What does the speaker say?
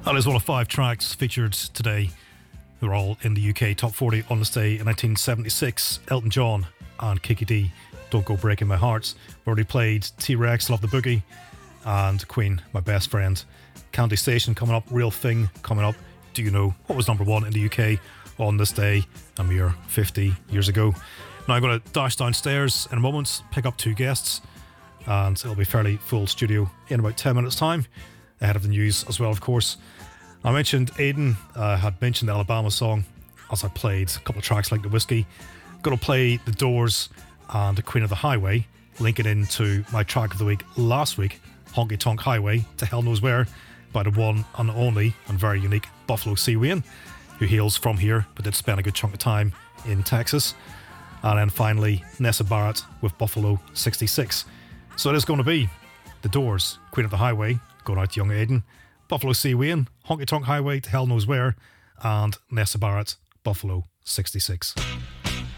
That is one of 5 tracks featured today. They're all in the UK Top 40 on this day in 1976. Elton John and Kiki D, Don't Go Breaking My Heart. We've already played T-Rex, Love the Boogie, and Queen, My Best Friend. Candy Station coming up, Real Thing coming up. Do you know what was number 1 in the UK on this day a mere 50 years ago? Now I'm going to dash downstairs in a moment, pick up 2 guests, and it'll be fairly full studio in about 10 minutes time, ahead of the news as well, of course. I mentioned Aiden, had mentioned the Alabama song as I played a couple of tracks like The Whiskey. Going to play The Doors and The Queen of the Highway, linking into my track of the week last week, Honky Tonk Highway to Hell Knows Where, by the one and only and very unique Buffalo C. Wayne, who hails from here but did spend a good chunk of time in Texas. And then finally, Nessa Barrett with Buffalo 66. So it is going to be The Doors, Queen of the Highway, going out to young Aiden, Buffalo C. Wayne, Honky Tonk Highway to Hell Knows Where, and Nessa Barrett, Buffalo 66.